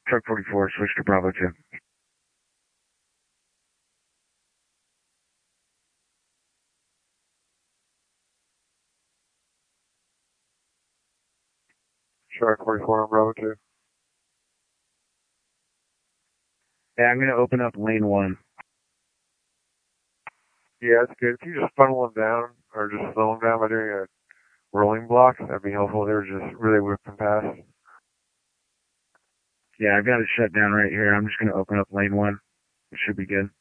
Truck 44, switch to Bravo 2. Truck 44 on Bravo 2. Yeah, I'm going to open up lane 1. Yeah, that's good. If you just funnel them down, or just slow them down by doing a rolling block, that'd be helpful. They were just really whipping past. Yeah, I've got it shut down right here. I'm just going to open up lane 1. It should be good.